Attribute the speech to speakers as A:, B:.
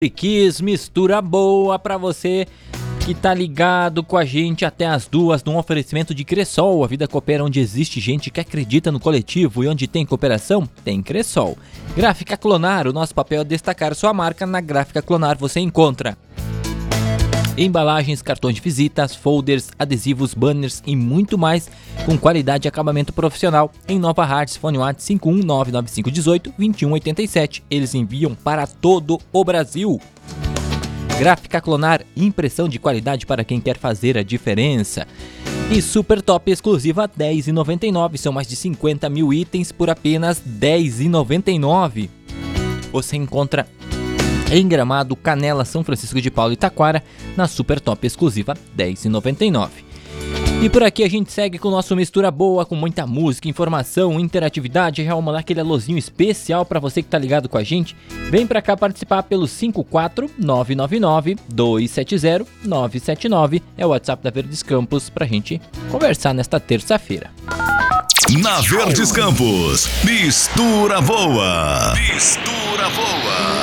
A: Quis mistura boa pra você que tá ligado com a gente até as 2 num oferecimento de Cressol. A vida coopera onde existe gente que acredita no coletivo e onde tem cooperação, tem Cressol. Gráfica Clonar, o nosso papel é destacar sua marca. Na Gráfica Clonar você encontra embalagens, cartões de visitas, folders, adesivos, banners e muito mais com qualidade e acabamento profissional. Em Nova Hartz, fone WhatsApp 51995182187. Eles enviam para todo o Brasil. Gráfica Clonar, impressão de qualidade para quem quer fazer a diferença. E Super Top exclusiva R$10,99. São mais de 50 mil itens por apenas R$10,99. Você encontra em Gramado, Canela, São Francisco de Paula e Taquara, na Super Top exclusiva R$10,99. E por aqui a gente segue com o nosso Mistura Boa, com muita música, informação, interatividade. Já vamos mandar aquele alôzinho especial para você que tá ligado com a gente. Vem pra cá participar pelo 54999-270-979. É o WhatsApp da Verdes Campos pra gente conversar nesta terça-feira.
B: Na Verdes Campos, Mistura Boa. Mistura Boa.